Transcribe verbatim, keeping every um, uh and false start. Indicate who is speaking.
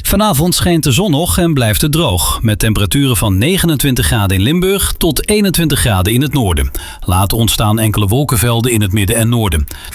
Speaker 1: Vanavond schijnt de zon nog en blijft het droog. Met temperaturen van negenentwintig graden in Limburg tot eenentwintig graden in het noorden. Later ontstaan enkele wolkenvelden in het midden en noorden.